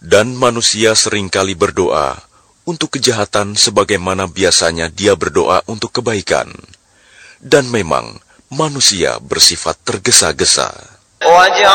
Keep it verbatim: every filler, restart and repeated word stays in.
Dan manusia seringkali berdoa untuk kejahatan sebagaimana biasanya dia berdoa untuk kebaikan. Dan memang manusia bersifat tergesa-gesa.